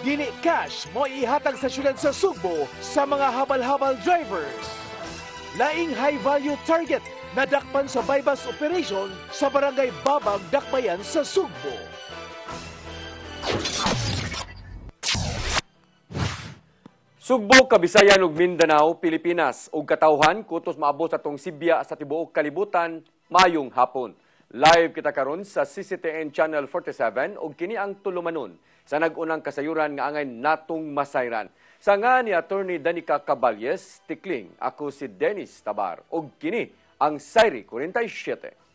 Dini cash mo ihatag sa syudad sa Sugbo sa mga habal-habal drivers. Laing high-value target na dakpan sa bypass operation sa barangay Babag, Dakbayan sa Sugbo. Sugbo, Kabisayan ug Mindanao, Pilipinas ug katawhan kutos maabot sa tong Sibya sa tibuok kalibutan mayong hapon. Live kita karon sa CCTN Channel 47 ug kini ang tulumanon sa nag-unang kasayuran nga angay natong masayran. Sa nga ni Attorney Danica Caballes, tikling ako si Dennis Tabar ug kini ang Sayri 47.